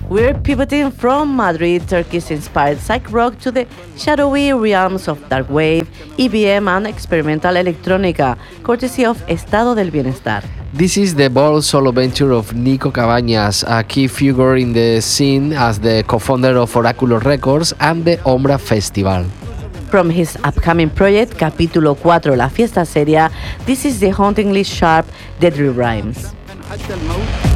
We're pivoting from Madrid, Turkish-inspired psych rock to the shadowy realms of dark wave, EBM, and experimental electronica, courtesy of Estado del Bienestar. This is the bold solo venture of Nico Cabañas, a key figure in the scene as the co-founder of Oráculo Records and the Ombra Festival. From his upcoming project, Capítulo 4, La Fiesta Seria, this is the hauntingly sharp Deadly Rhymes.